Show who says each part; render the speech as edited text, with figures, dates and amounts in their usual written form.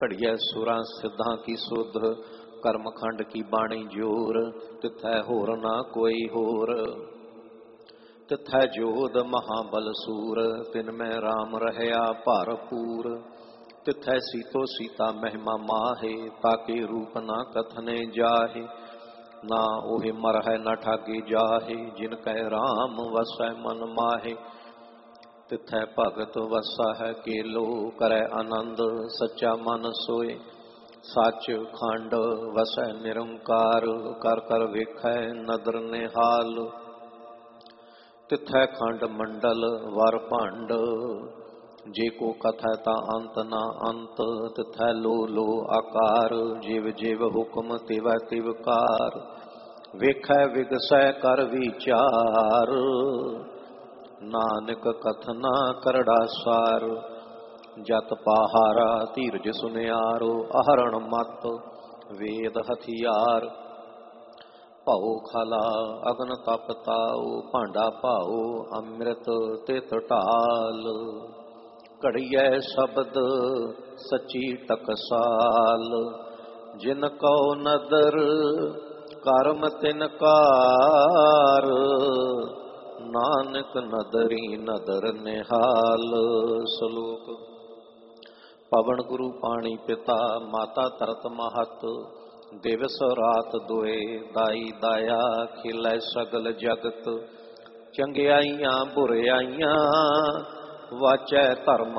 Speaker 1: ਘੜੀਐ ਸੁਰਾਂ ਸਿੱਧਾਂ ਕੀ ਸੁਧ, ਕਰਮਖੰਡ ਕੀ ਬਾਣੀ ਜੋਰ। ਤਿਥੈ ਹੋਰ ਨਾ ਕੋਈ ਹੋਰ, ਤਿਥੈ ਜੋਧ ਮਹਾਬਲ ਸੂਰ। ਤਿਨ ਮੈਂ ਰਾਮ ਰਹਿਆ ਭਰਪੂਰ, ਤਿਥੈ ਸੀਤੋ ਸੀਤਾ ਮਹਿਮਾ ਮਾਹੇ। ਤਾਕੇ ਰੂਪ ਨਾ ਕਥਨੇ ਜਾਹੇ, ਨਾ ਉਹੇ ਮਰਹਿ ਨਾ ਠਾਗੇ ਜਾਹੇ। ਜਿਨ ਕੈ ਰਾਮ ਵਸੈ ਮਨ ਮਾਹੇ, ਤਿਥੈ ਭਗਤ ਵਸਾ ਹੈ ਕੇਲੋ। ਕਰੈ ਆਨੰਦ ਸੱਚਾ ਮਨ ਸੋਏ, ਸੱਚ ਖੰਡ ਵਸੈ ਨਿਰੰਕਾਰ। ਕਰ ਕਰ ਵੇਖੈ ਨਦਰ ਨਿਹਾਲ, ਤਿਥੈ ਖੰਡ ਮੰਡਲ ਵਰ ਭੰਡ। ਜੇ ਕੋ ਕਥੈ ਤਾਂ ਅੰਤ ਨਾ ਅੰਤ, ਤਿਥੈ ਲੋ ਲੋ ਆਕਾਰ। ਜਿਵ ਜਿਵ ਹੁਕਮ ਤਿਵੈ ਤਿਵ ਕਾਰ, ਵੇਖੈ ਵਿਗਸੈ ਕਰ ਵਿਚਾਰ। ਨਾਨਕ ਕਥਨਾ ਕਰੜਾ ਸਾਰ, ਜਤ ਪਾਹਾਰਾ ਧੀਰਜ ਸੁਨਿਆਰੋ। ਅਹਰਣ ਮਤ ਵੇਦ ਹਥਿਆਰ, ਭਉ ਖਲਾ ਅਗਨ ਤਪ ਤਾਉ। ਭਾਂਡਾ ਭਾਉ ਅੰਮ੍ਰਿਤ ਤਿਤ ਢਾਲ, ਘੜੀਐ ਸ਼ਬਦ ਸੱਚੀ ਟਕਸਾਲ। ਜਿਨ ਕਉ ਨਦਰ ਕਰਮ ਤਿਨ ਕਾਰ, ਨਾਨਕ ਨਦਰੀ ਨਦਰ ਨਿਹਾਲ। ਸ਼ਲੋਕ। ਪਵਨ ਗੁਰੂ ਪਾਣੀ ਪਿਤਾ, ਮਾਤਾ ਧਰਤ ਮਹਤ। ਦਿਵਸ ਰਾਤ ਦੁਏ ਦਾਈ ਦਾਇਆ, ਖਿਲੈ ਸਗਲ ਜਗਤ। ਚੰਗਿਆਈਆਂ ਬੁਰਿਆਈਆਂ ਵਾਚੈ ਧਰਮ